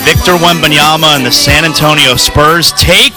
Victor Wembanyama and the San Antonio Spurs take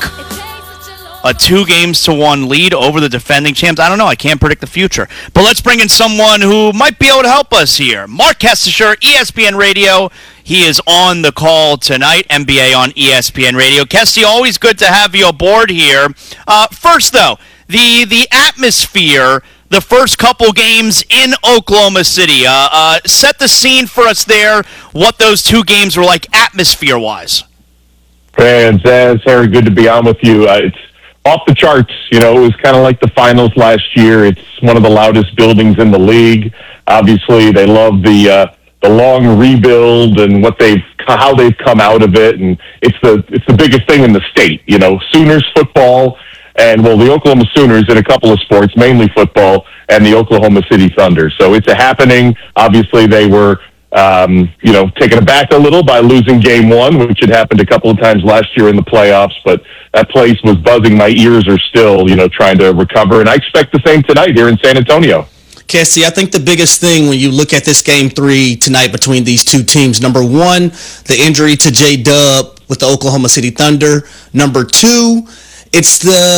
a 2-1 lead over the defending champs. I don't know. I can't predict the future. But let's bring in someone who might be able to help us here. Mark Kestecher, ESPN Radio. He is on the call tonight, NBA on ESPN Radio. Kesty, always good to have you aboard here. First, though, the atmosphere, the first couple games in Oklahoma City. Set the scene for us there, what those 2 games were like atmosphere-wise. Fans, Harry, good to be on with you. It's off the charts. You know, it was kind of like the finals last year. It's one of the loudest buildings in the league. Obviously, they love the long rebuild and how they've come out of it, and it's the biggest thing in the state. You know, Sooners football, and the Oklahoma Sooners in a couple of sports, mainly football, and the Oklahoma City Thunder. So it's a happening. Obviously, they were taken aback a little by losing game 1, which had happened a couple of times last year in the playoffs, but that place was buzzing. My ears are still, trying to recover, and I expect the same tonight here in San Antonio. Cassie, I think the biggest thing when you look at this game 3 tonight between these 2 teams, number 1, the injury to J-Dub with the Oklahoma City Thunder. Number 2, it's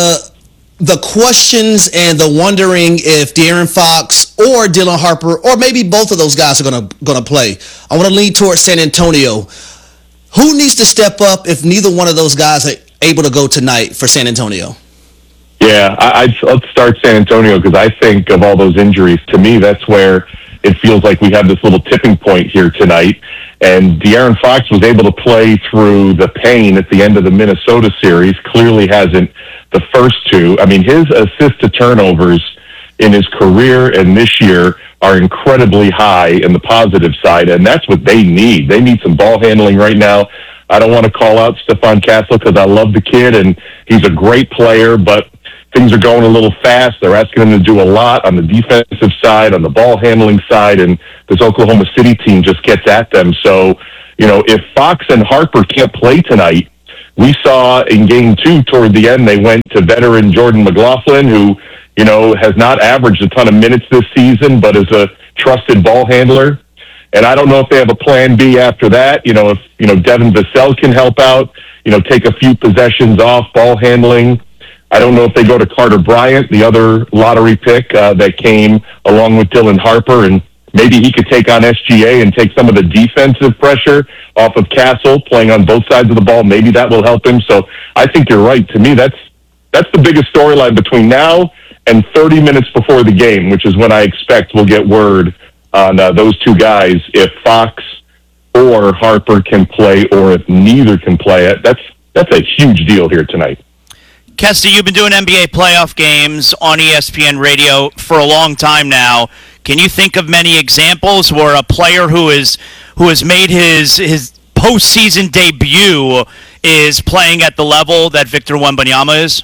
the questions and the wondering if De'Aaron Fox or Dylan Harper or maybe both of those guys are gonna play. I want to lean towards San Antonio. Who needs to step up if neither one of those guys are able to go tonight for San Antonio? Yeah, let's start San Antonio because I think of all those injuries. To me, that's where it feels like we have this little tipping point here tonight. And De'Aaron Fox was able to play through the pain at the end of the Minnesota series. Clearly hasn't the first 2. I mean, his assist to turnovers in his career and this year are incredibly high in the positive side, and that's what they need. They need some ball handling right now. I don't want to call out Stephon Castle because I love the kid, and he's a great player, but things are going a little fast. They're asking him to do a lot on the defensive side, on the ball handling side, and this Oklahoma City team just gets at them. So, if Fox and Harper can't play tonight, we saw in game 2 toward the end, they went to veteran Jordan McLaughlin, who, has not averaged a ton of minutes this season, but is a trusted ball handler. And I don't know if they have a plan B after that. If Devin Vassell can help out, take a few possessions off ball handling. I don't know if they go to Carter Bryant, the other lottery pick that came along with Dylan Harper, and maybe he could take on SGA and take some of the defensive pressure off of Castle, playing on both sides of the ball. Maybe that will help him. So I think you're right. To me, that's the biggest storyline between now and 30 minutes before the game, which is when I expect we'll get word on those 2 guys, if Fox or Harper can play or if neither can play. That's a huge deal here tonight. Kesty, you've been doing NBA playoff games on ESPN Radio for a long time now. Can you think of many examples where a player who has made his postseason debut is playing at the level that Victor Wembanyama is?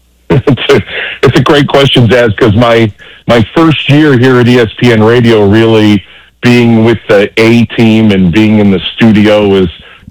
It's a great question, Zaz, because my first year here at ESPN Radio, really being with the A team and being in the studio, was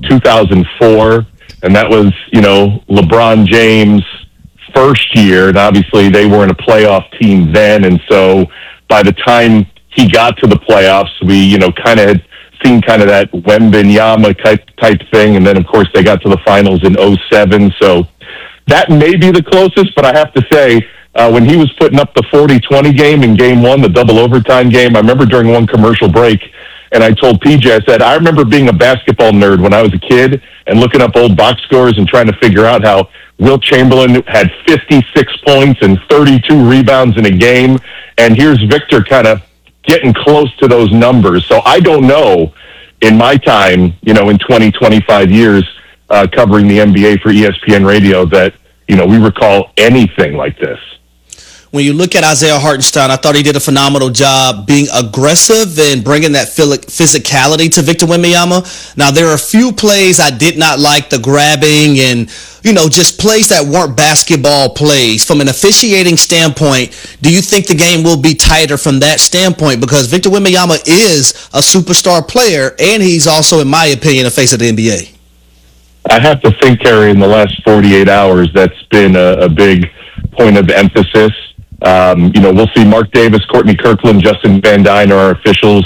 2004, and that was LeBron James' first year, and obviously they were in a playoff team then, and so by the time he got to the playoffs, we kind of had seen kind of that Wembanyama type thing, and then of course they got to the finals in 2007, so that may be the closest. But I have to say, when he was putting up the 40-20 game in game 1, the double overtime game, I remember during one commercial break, and I told PJ, I said, I remember being a basketball nerd when I was a kid and looking up old box scores and trying to figure out how Wilt Chamberlain had 56 points and 32 rebounds in a game, and here's Victor kind of getting close to those numbers. So I don't know, in my time, in 20, 25 years covering the NBA for ESPN Radio, that, we recall anything like this. When you look at Isaiah Hartenstein, I thought he did a phenomenal job being aggressive and bringing that physicality to Victor Wembanyama. Now, there are a few plays I did not like, the grabbing and, just plays that weren't basketball plays. From an officiating standpoint, do you think the game will be tighter from that standpoint? Because Victor Wembanyama is a superstar player, and he's also, in my opinion, a face of the NBA. I have to think, Harry, in the last 48 hours, that's been a big point of emphasis. We'll see Mark Davis, Courtney Kirkland, Justin Van Dyne are our officials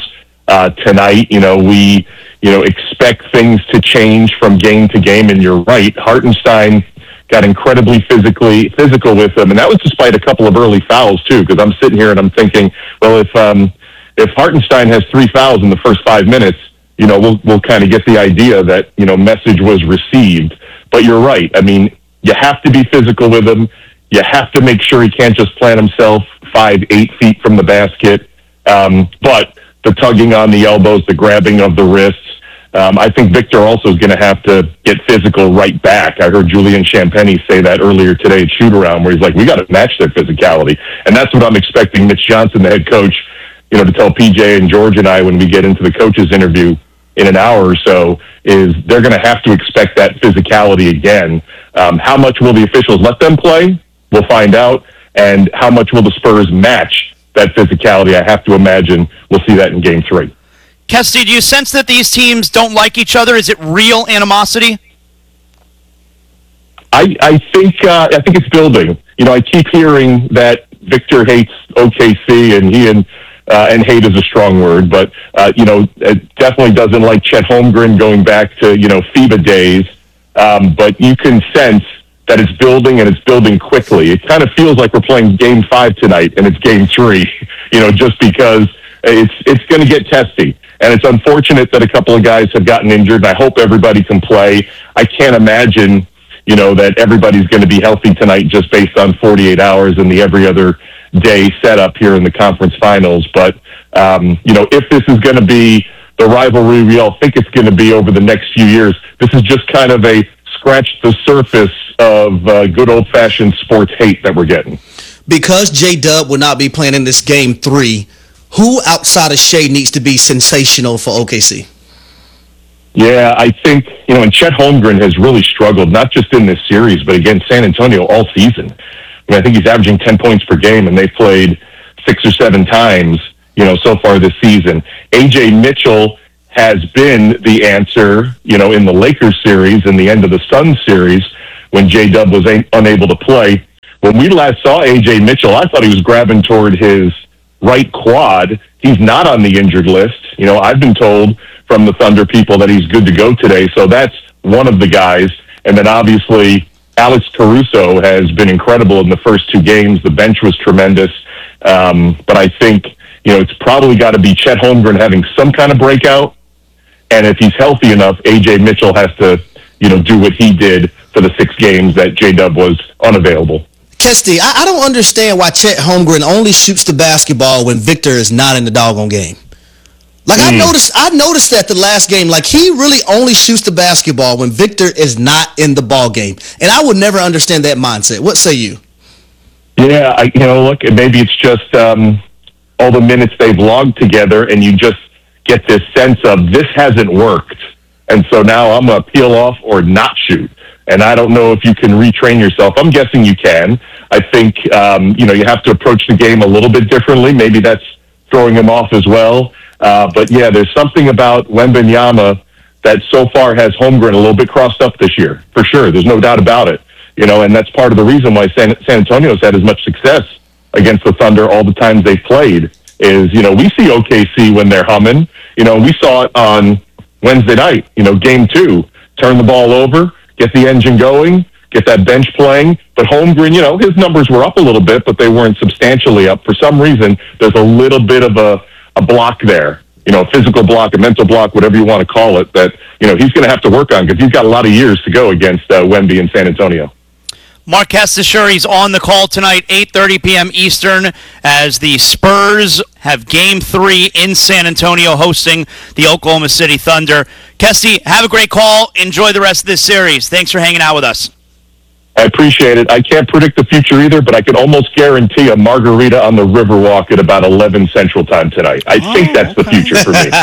tonight. We expect things to change from game to game, and you're right. Hartenstein got incredibly physical with them, and that was despite a couple of early fouls too. Because I'm sitting here and I'm thinking, well, if Hartenstein has 3 fouls in the first 5 minutes, we'll kind of get the idea that message was received. But you're right. I mean, you have to be physical with him. You have to make sure he can't just plant himself 5-8 feet from the basket. But the tugging on the elbows, the grabbing of the wrists. I think Victor also is going to have to get physical right back. I heard Julian Champagny say that earlier today at shoot-around, where he's like, we got to match their physicality. And that's what I'm expecting Mitch Johnson, the head coach, to tell PJ and George and I when we get into the coaches interview in an hour or so, is they're going to have to expect that physicality again. How much will the officials let them play? We'll find out. And how much will the Spurs match that physicality? I have to imagine we'll see that in Game 3. Kesty, do you sense that these teams don't like each other? Is it real animosity? I think it's building. I keep hearing that Victor hates OKC, and he and hate is a strong word, but it definitely doesn't like Chet Holmgren going back to FIBA days. But you can sense that it's building, and it's building quickly. It kind of feels like we're playing Game 5 tonight, and it's Game 3. Just because it's going to get testy. And it's unfortunate that a couple of guys have gotten injured, and I hope everybody can play. I can't imagine, that everybody's going to be healthy tonight just based on 48 hours and the every other day setup here in the conference finals. But, if this is going to be the rivalry we all think it's going to be over the next few years, this is just kind of a scratch the surface of good old-fashioned sports hate that we're getting. Because J-Dub will not be playing in this Game 3, who outside of Shea needs to be sensational for OKC? Yeah, I think, and Chet Holmgren has really struggled, not just in this series, but against San Antonio all season. I think he's averaging 10 points per game, and they've played 6 or 7 times, so far this season. A.J. Mitchell has been the answer, in the Lakers series and the end of the Suns series when J-Dub was unable to play. When we last saw A.J. Mitchell, I thought he was grabbing toward his right quad. He's not on the injured list. I've been told from the Thunder people that he's good to go today. So that's one of the guys. And then obviously Alex Caruso has been incredible in the first 2 games. The bench was tremendous. But I think, it's probably got to be Chet Holmgren having some kind of breakout. And if he's healthy enough, A.J. Mitchell has to, do what he did for the 6 games that J-Dub was unavailable. Kesty, I don't understand why Chet Holmgren only shoots the basketball when Victor is not in the doggone game. Like I noticed that the last game, like he really only shoots the basketball when Victor is not in the ball game. And I would never understand that mindset. What say you? Yeah, look, maybe it's just all the minutes they've logged together, and you just get this sense of this hasn't worked. And so now I'm going to peel off or not shoot. And I don't know if you can retrain yourself. I'm guessing you can. I think, you have to approach the game a little bit differently. Maybe that's throwing him off as well. But yeah, there's something about Wembanyama that so far has Holmgren a little bit crossed up this year, for sure. There's no doubt about it. And that's part of the reason why San Antonio's had as much success against the Thunder all the times they've played is, we see OKC when they're humming. We saw it on Wednesday night, Game 2. Turn the ball over, get the engine going, get that bench playing. But Holmgren, his numbers were up a little bit, but they weren't substantially up. For some reason, there's a little bit of a block there, a physical block, a mental block, whatever you want to call it, that, he's going to have to work on because he's got a lot of years to go against Wemby in San Antonio. Mark Kestecher on the call tonight, 8:30 p.m. Eastern, as the Spurs have Game 3 in San Antonio hosting the Oklahoma City Thunder. Kesty, have a great call. Enjoy the rest of this series. Thanks for hanging out with us. I appreciate it. I can't predict the future either, but I can almost guarantee a margarita on the Riverwalk at about 11 Central Time tonight. I think that's the future for me.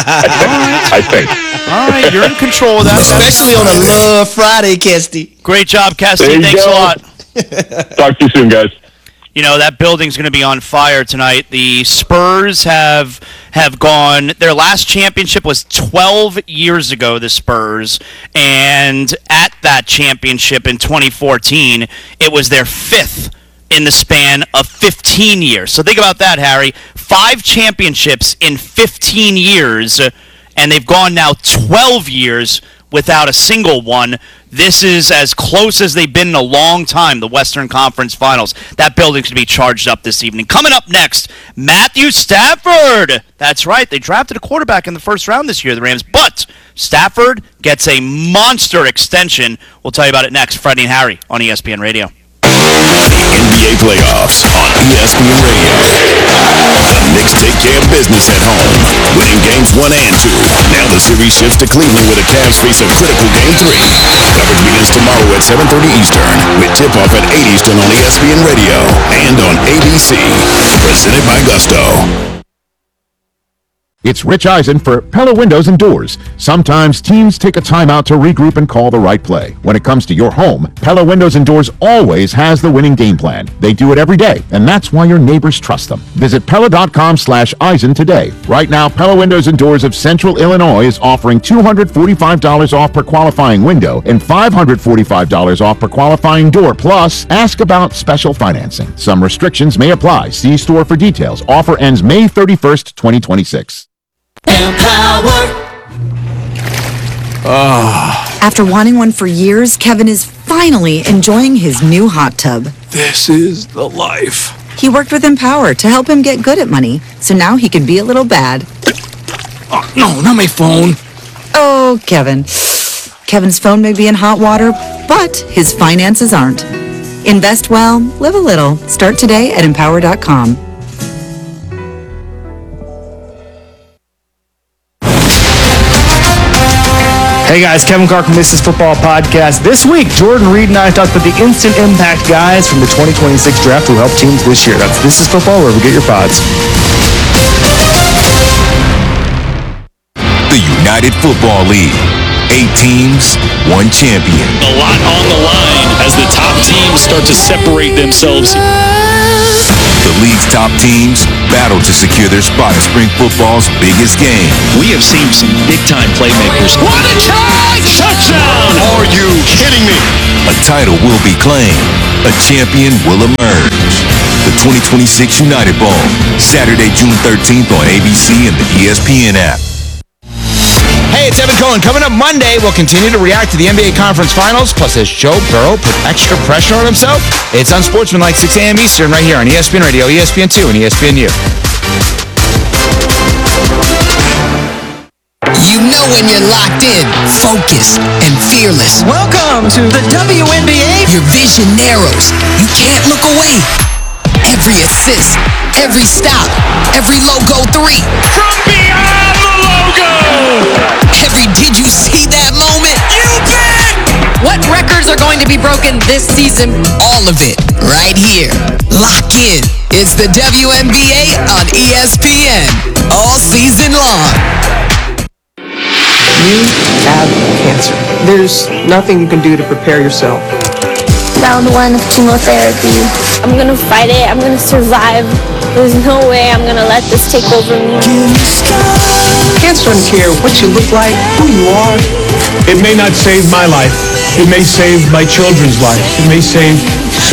I think. All right, you're in control of that. Especially on a Love Friday, Kesty. Great job, Kesty. Thanks a lot. Talk to you soon, guys. That building's going to be on fire tonight. The Spurs have gone, their last championship was 12 years ago, the Spurs, and at that championship in 2014, it was their 5th in the span of 15 years. So think about that, Harry. 5 championships in 15 years, and they've gone now 12 years without a single one. This is as close as they've been in a long time, the Western Conference Finals. That building's going to be charged up this evening. Coming up next, Matthew Stafford. That's right, they drafted a quarterback in the first round this year, the Rams, but Stafford gets a monster extension. We'll tell you about it next. Freddie and Harry on ESPN Radio. NBA playoffs on ESPN Radio. The Knicks take care of business at home, winning games 1 and 2. Now the series shifts to Cleveland where the Cavs face a critical game 3. Coverage begins tomorrow at 7:30 Eastern with tip-off at 8 Eastern on ESPN Radio and on ABC. Presented by Gusto. It's Rich Eisen for Pella Windows and Doors. Sometimes teams take a timeout to regroup and call the right play. When it comes to your home, Pella Windows and Doors always has the winning game plan. They do it every day, and that's why your neighbors trust them. Visit Pella.com/Eisen today. Right now, Pella Windows and Doors of Central Illinois is offering $245 off per qualifying window and $545 off per qualifying door. Plus, ask about special financing. Some restrictions may apply. See store for details. Offer ends May 31st, 2026. After wanting one for years, Kevin is finally enjoying his new hot tub. This is the life. He worked with Empower to help him get good at money, so now he can be a little bad. Oh, no, not my phone. Oh, Kevin. Kevin's phone may be in hot water, but his finances aren't. Invest well, live a little. Start today at Empower.com. Hey guys, Kevin Carr from This Is Football Podcast. This week, Jordan Reed and I talked about the instant impact guys from the 2026 draft who helped teams this year. That's This Is Football, wherever you get your pods. The United Football League. 8 teams, 1 champion. A lot on the line as the top teams start to separate themselves. The league's top teams battle to secure their spot in spring football's biggest game. We have seen some big-time playmakers. What a try! Touchdown! Are you kidding me? A title will be claimed. A champion will emerge. The 2026 United Bowl, Saturday, June 13th on ABC and the ESPN app. Hey, it's Evan Cohen. Coming up Monday, we'll continue to react to the NBA Conference Finals. Plus, has Joe Burrow put extra pressure on himself? It's Unsportsmanlike 6 a.m. Eastern right here on ESPN Radio, ESPN2, and ESPNU. You know when you're locked in, focused, and fearless. Welcome to the WNBA. Your vision narrows. You can't look away. Every assist, every stop, every logo 3. From beyond the logo! Every did you see that moment? You bet! What records are going to be broken this season? All of it, right here. Lock in. It's the WNBA on ESPN. All season long. You have cancer. There's nothing you can do to prepare yourself. Round 1 of chemotherapy. I'm gonna fight it. I'm gonna survive. There's no way I'm gonna let this take over me. Cancer doesn't care what you look like, who you are. It may not save my life. It may save my children's life. It may save